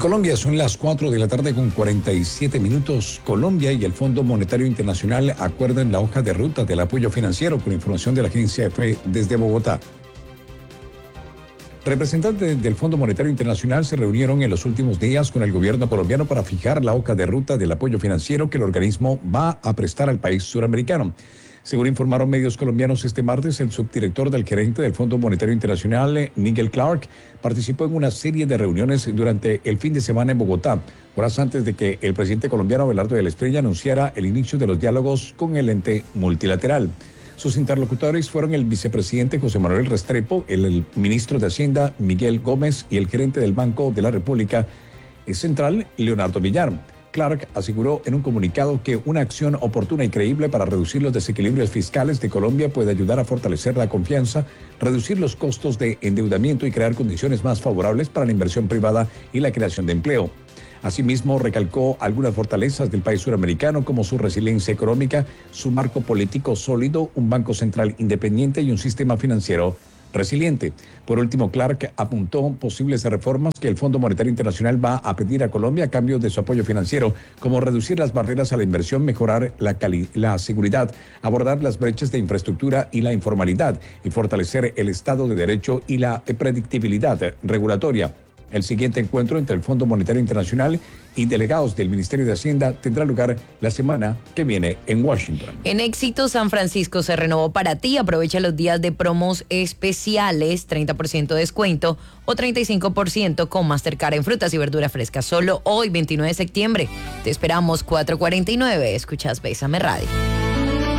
Colombia son las 4 de la tarde con 47 minutos. Colombia y el Fondo Monetario Internacional acuerdan la hoja de ruta del apoyo financiero con información de la agencia EFE desde Bogotá. Representantes del Fondo Monetario Internacional se reunieron en los últimos días con el gobierno colombiano para fijar la hoja de ruta del apoyo financiero que el organismo va a prestar al país suramericano. Según informaron medios colombianos este martes, el subdirector del gerente del Fondo Monetario Internacional, Nigel Clark, participó en una serie de reuniones durante el fin de semana en Bogotá, horas antes de que el presidente colombiano Abelardo de la Espriella anunciara el inicio de los diálogos con el ente multilateral. Sus interlocutores fueron el vicepresidente José Manuel Restrepo, el ministro de Hacienda Miguel Gómez y el gerente del Banco de la República Central, Leonardo Villar. Clark aseguró en un comunicado que una acción oportuna y creíble para reducir los desequilibrios fiscales de Colombia puede ayudar a fortalecer la confianza, reducir los costos de endeudamiento y crear condiciones más favorables para la inversión privada y la creación de empleo. Asimismo, recalcó algunas fortalezas del país suramericano como su resiliencia económica, su marco político sólido, un banco central independiente y un sistema financiero resiliente. Por último, Clark apuntó posibles reformas que el Fondo Monetario Internacional va a pedir a Colombia a cambio de su apoyo financiero, como reducir las barreras a la inversión, mejorar la seguridad, abordar las brechas de infraestructura y la informalidad y fortalecer el Estado de Derecho y la predictibilidad regulatoria. El siguiente encuentro entre el Fondo Monetario Internacional y delegados del Ministerio de Hacienda tendrá lugar la semana que viene en Washington. En Éxito San Francisco se renovó para ti. Aprovecha los días de promos especiales, 30% de descuento o 35% con Mastercard en frutas y verduras frescas. Solo hoy, 29 de septiembre. Te esperamos 4:49. Escuchas Bésame Radio.